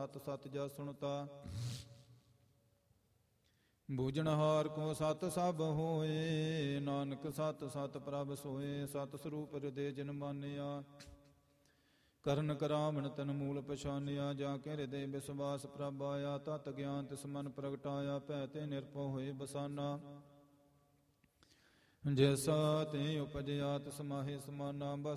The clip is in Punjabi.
ਸਤ ਸਤ ਜਸ ਸੁਣਤਾ। ਬੂਝਣਹਾਰ ਕੋ ਸਤ ਸਭ ਹੋਏ, ਨਾਨਕ ਸਤ ਸਤ ਪ੍ਰਭ ਸੋਏ। ਸਤ ਸਰੂਪ ਹਿਰਦੇ ਜਿਨ ਮਾਨਿਆ, ਕਰਨ ਕਰਾਵਣ ਤਨ ਮੂਲ ਪਛਾਨਿਆ। ਜਾ ਕੇ ਹਿਰਦੇ ਵਿਸਵਾਸ ਪ੍ਰਭ ਆਇਆ, ਤਤ ਗਿਆਨ ਤਿਸ ਮਨ ਪ੍ਰਗਟਾਇਆ। ਭੈ ਤੇ ਨਿਰਭਉ ਹੋਏ ਬਸਾਨਾ, ਜੈਸਾ ਤੇ ਉਪਜਿਆ ਤਿਸ ਮਾਹੇ ਸਮਾਨਾ। ਬਸ